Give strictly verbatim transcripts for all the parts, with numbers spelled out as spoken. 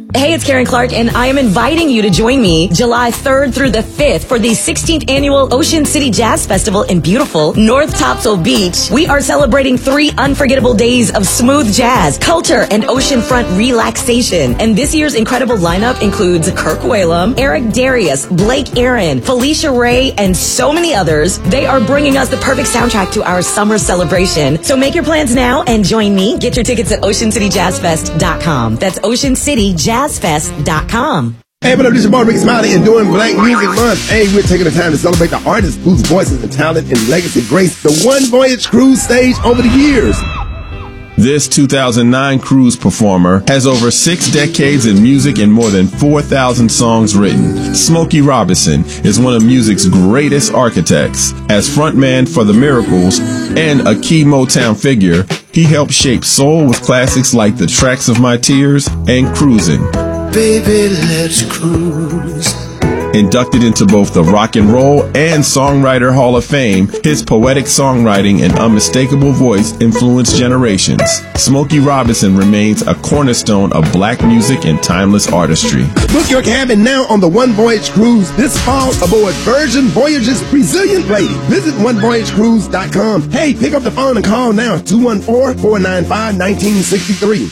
Hey, it's Karen Clark, and I am inviting you to join me July third through the fifth for the sixteenth Annual Ocean City Jazz Festival in beautiful North Topsail Beach. We are celebrating three unforgettable days of smooth jazz, culture, and oceanfront relaxation. And this year's incredible lineup includes Kirk Whalum, Eric Darius, Blake Aaron, Felicia Ray, and so many others. They are bringing us the perfect soundtrack to our summer celebration. So make your plans now and join me. Get your tickets at ocean city jazz fest dot com. That's ocean city jazz fest dot com. Hey, what up, this is your boy Ricky Smiley and doing Black Music Month. Hey, we're taking the time to celebrate the artists whose voices and talent and legacy grace the One Voyage Cruise stage over the years. This two thousand nine cruise performer has over six decades in music and more than four thousand songs written. Smokey Robinson is one of music's greatest architects. As frontman for The Miracles and a key Motown figure, he helped shape soul with classics like The Tracks of My Tears and Cruising. Baby, let's cruise. Inducted into both the Rock and Roll and Songwriter Hall of Fame, his poetic songwriting and unmistakable voice influenced generations. Smokey Robinson remains a cornerstone of black music and timeless artistry. Book your cabin now on the One Voyage Cruise this fall aboard Virgin Voyage's Resilient Lady. Visit one voyage cruise dot com. Hey, pick up the phone and call now, two one four, four nine five, one nine six three.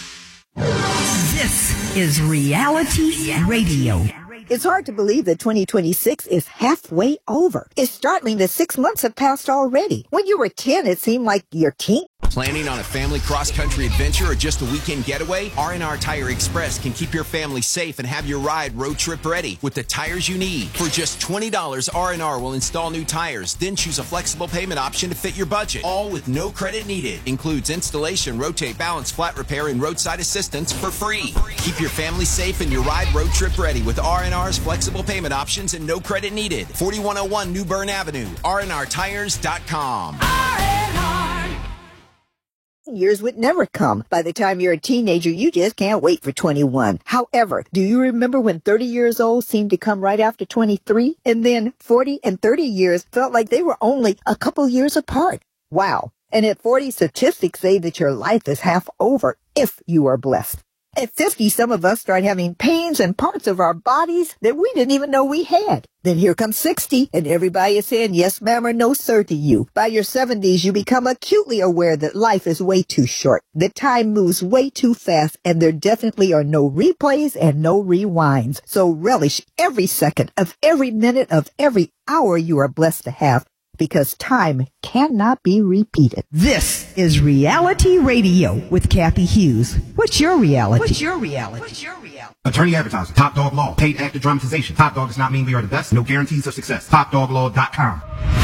This is Reality Radio. It's hard to believe that twenty twenty-six is halfway over. It's startling that six months have passed already. When you were ten, it seemed like your teen. Planning on a family cross-country adventure or just a weekend getaway? R and R Tire Express can keep your family safe and have your ride road trip ready with the tires you need. For just twenty dollars, R and R will install new tires, then choose a flexible payment option to fit your budget. All with no credit needed. Includes installation, rotate, balance, flat repair, and roadside assistance for free. Keep your family safe and your ride road trip ready with R and R's flexible payment options and no credit needed. forty-one oh one New Bern Avenue, R and R tires dot com. Years would never come. By the time you're a teenager, you just can't wait for twenty-one. However, do you remember when thirty years old seemed to come right after twenty-three? And then forty and thirty years felt like they were only a couple years apart. Wow. And at forty, statistics say that your life is half over if you are blessed. At fifty, some of us start having pains in parts of our bodies that we didn't even know we had. Then here comes sixty, and everybody is saying yes, ma'am, or no, sir to you. By your seventies, you become acutely aware that life is way too short, that time moves way too fast, and there definitely are no replays and no rewinds. So relish every second of every minute of every hour you are blessed to have, because time cannot be repeated. This is Reality Radio with Kathy Hughes. What's your reality? What's your reality? What's your reality? Attorney advertising. Top Dog Law. Paid actor dramatization. Top Dog does not mean we are the best. No guarantees of success. top dog law dot com.